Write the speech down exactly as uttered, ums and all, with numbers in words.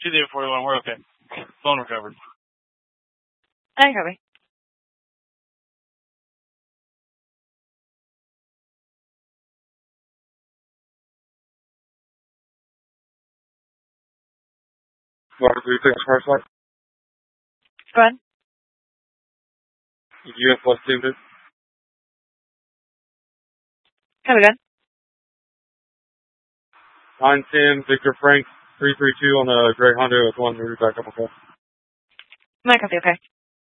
two zero four one, we're okay. Phone recovered. Hi, copy. Water three six, car flight. Go ahead. U S West David. Copy, good. nine Sam, Victor Frank, three three two on the gray Honda with one route back up, okay. My copy, okay.